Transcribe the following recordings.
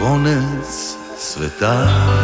konec sveta.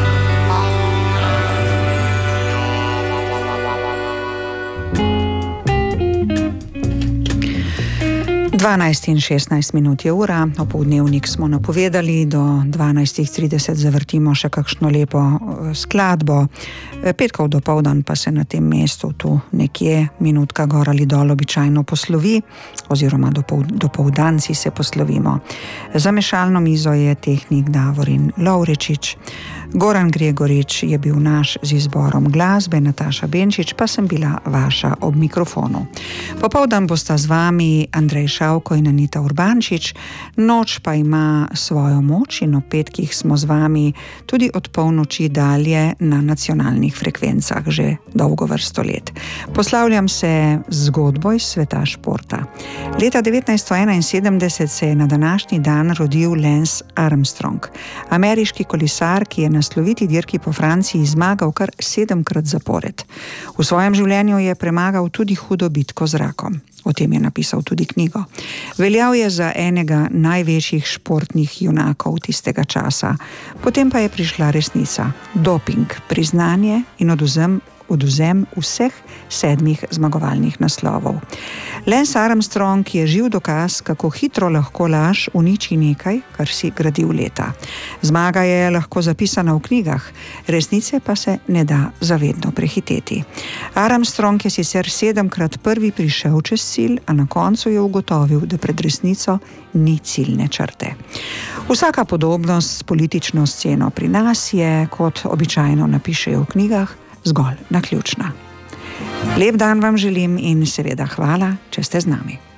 12:16 je ura, opoldnevnik smo napovedali, do 12:30 zavrtimo še kakšno lepo skladbo. Petkov dopoldan pa se na tem mestu tu nekje minutka gor ali dol običajno poslovi, oziroma dopoldanci se poslovimo. Za mešalno mizo je tehnik Davorin Lovrečič, Goran Gregorič je bil naš z izborom glasbe, Nataša Benčič pa sem bila vaša ob mikrofonu. Popoldan bosta z vami Andrej Šavko in Anita Urbančič, noč pa ima svojo moč in ob petkih smo z vami tudi od polnoči dalje na nacionalnih frekvencah že dolgo vrsto let. Poslavljam se z zgodbo iz sveta športa. Leta 1971 se je na današnji dan rodil Lance Armstrong, ameriški kolesar, ki je na sloviti dirki po Franciji zmagal kar 7-krat zapored. V svojem življenju je premagal tudi hudo bitko z rakom. O tem je napisal tudi knjigo. Veljal je za enega največjih športnih junakov tistega časa. Potem pa je prišla resnica, doping, priznanje in odvzem vseh 7 zmagovalnih naslovov. Lance Armstrong je živ dokaz, kako hitro lahko laž uniči nekaj, kar si gradil leta. Zmaga je lahko zapisana v knjigah, resnice pa se ne da zavedno prehiteti. Armstrong je sicer 7-krat prvi prišel čez cilj, a na koncu je ugotovil, da pred resnico ni ciljne črte. Vsaka podobnost s politično sceno pri nas je, kot običajno napišejo v knjigah, zgolj naključna. Lep dan vam želim in seveda hvala, če ste z nami.